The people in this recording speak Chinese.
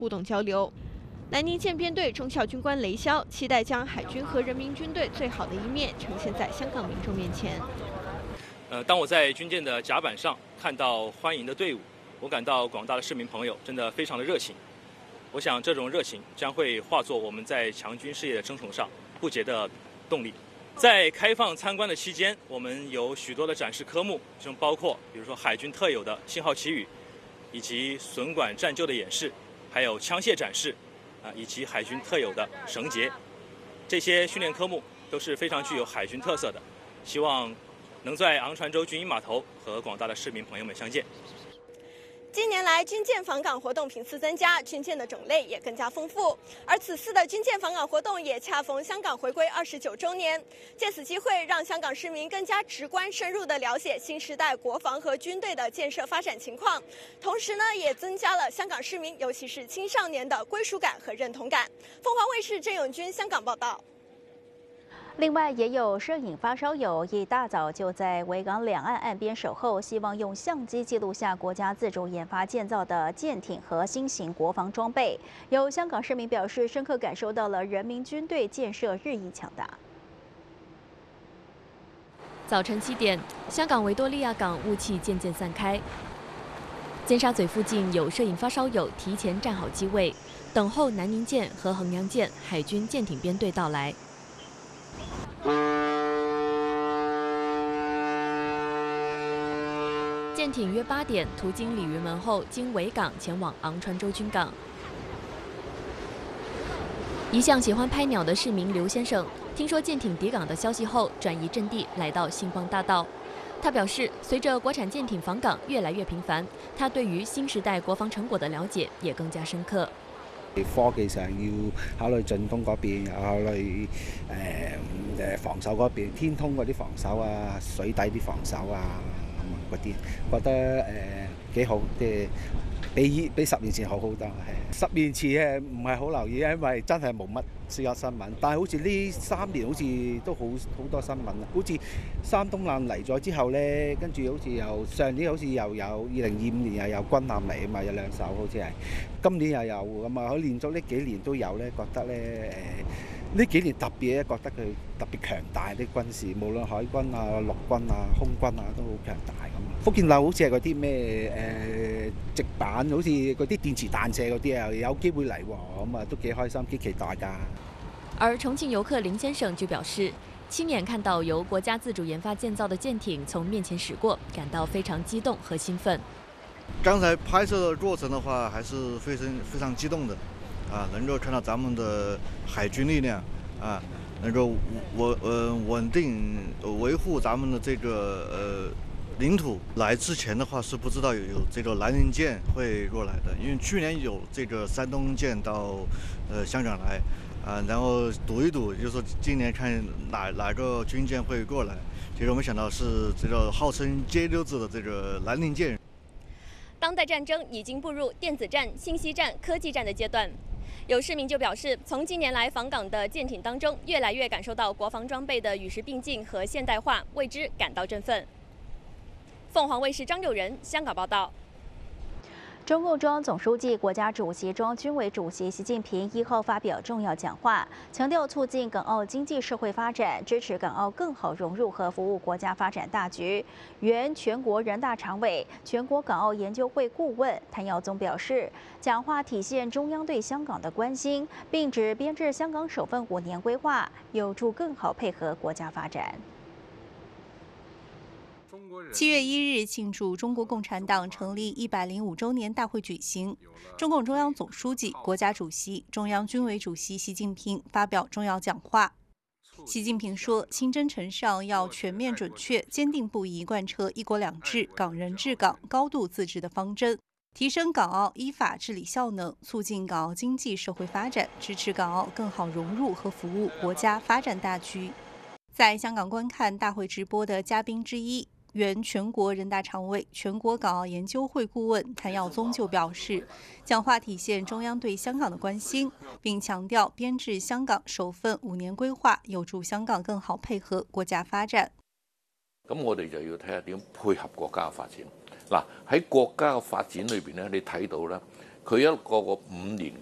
互动交流。南宁舰编队中校军官雷霄期待将海军和人民军队最好的一面呈现在香港民众面前。 当我在军舰的甲板上看到欢迎的队伍，我感到广大的市民朋友真的非常的热情。我想这种热情将会化作我们在强军事业的征程上不竭的动力。在开放参观的期间，我们有许多的展示科目，其中包括比如说海军特有的信号旗语，以及损管战救的演示，还有枪械展示，以及海军特有的绳结。这些训练科目都是非常具有海军特色的，希望能在昂船洲军医码头和广大的市民朋友们相见。 近年来，军舰访港活动频次增加，军舰的种类也更加丰富。而此次的军舰访港活动也恰逢香港回归29周年，借此机会，让香港市民更加直观、深入地了解新时代国防和军队的建设发展情况。同时呢，也增加了香港市民，尤其是青少年的归属感和认同感。凤凰卫视郑永军香港报道。 另外，也有摄影发烧友一大早就在维港两岸岸边守候，希望用相机记录下国家自主研发建造的舰艇和新型国防装备。有香港市民表示，深刻感受到了人民军队建设日益强大。 早晨7点，香港维多利亚港雾气渐渐散开，尖沙咀附近有摄影发烧友提前站好机位，等候南宁舰和衡阳舰海军舰艇编队到来。舰艇约8点途经鲤鱼门后，经维港前往昂船洲军港。一向喜欢拍鸟的市民刘先生，听说舰艇抵港的消息后，转移阵地来到星光大道。他表示，随着国产舰艇访港越来越频繁，他对于新时代国防成果的了解也更加深刻。 科技上要考慮進攻嗰邊，又考慮防守嗰邊，天空嗰啲防守啊，水底啲防守啊咁嗰啲，覺得幾好，即係比10年前好好多。係10年前唔係好留意，因為真係冇乜私家新聞。但係好似呢3年好似都好多新聞啊，好似山東艦嚟咗之後咧，跟住好似又上年好似又有2025年又有軍艦嚟啊嘛，有2艘好似係，今年又有咁啊，佢連續呢幾年都有咧，覺得咧呢幾年特別咧，覺得佢特別強大啲軍事，無論海軍啊、陸軍啊、空軍啊都好強大咁。福建樓好似係嗰啲咩直板，好似嗰啲電磁彈射嗰啲啊，有機會嚟喎，咁啊都幾開心、幾期待㗎。 而重慶遊客林先生就表示，亲眼看到由国家自主研发建造的舰艇从面前驶过，感到非常激动和兴奋。 刚才拍摄的过程的话，还是非常激动的，能够看到咱们的海军力量能够稳定维护咱们的这个领土。来之前的话是不知道有这个南宁舰会过来的，因为去年有这个山东舰到香港来。然后赌一赌，就是说今年看哪个军舰会过来，结果没想到是这个号称街溜子的这个南宁舰。 当代战争已经步入电子战、信息战、科技战的阶段。有市民就表示，从近年来访港的舰艇当中，越来越感受到国防装备的与时并进和现代化，为之感到振奋。凤凰卫视张六仁香港报道。 中共中央总书记、国家主席、中央军委主席习近平1号发表重要讲话，强调促进港澳经济社会发展，支持港澳更好融入和服务国家发展大局。原全国人大常委、全国港澳研究会顾问谭耀宗表示，讲话体现中央对香港的关心，并指编制香港首份5年规划，有助更好配合国家发展。 7月1日庆祝中国共产党成立105周年大会举行，中共中央总书记、国家主席、中央军委主席习近平发表重要讲话。习近平说，清真呈上要全面准确、坚定不移贯彻一国两制、港人治港、高度自治的方针，提升港澳依法治理效能，促进港澳经济社会发展，支持港澳更好融入和服务国家发展大局。在香港观看大会直播的嘉宾之一，原全国人大常委、全国港澳研究会顾问谭耀宗就表示，讲话体现中央对香港的关心，并强调编制香港首份5年規劃有助香港更好配合國家發展。 咁我哋就要睇下點配合國家嘅發展。嗱，喺國家嘅發展裏邊咧，你睇到咧， 佢一個5年